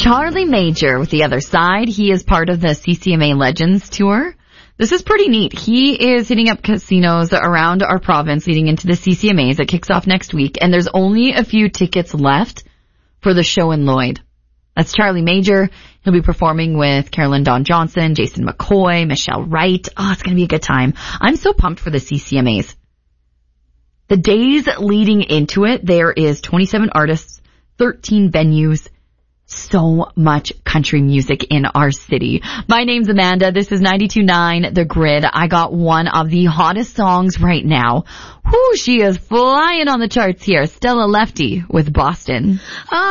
Charlie Major with The Other Side. He is part of the CCMA Legends Tour. This is pretty neat. He is hitting up casinos around our province leading into the CCMAs. It kicks off next week, and there's only a few tickets left for the show in Lloyd. That's Charlie Major. He'll be performing with Carolyn Dawn Johnson, Jason McCoy, Michelle Wright. Oh, it's going to be a good time. I'm so pumped for the CCMAs. The days leading into it, there is 27 artists, 13 venues, so much country music in our city. My name's Amanda. This is 92.9 The Grid. I got one of the hottest songs right now. Whoo, she is flying on the charts here. Stella Lefty with Boston.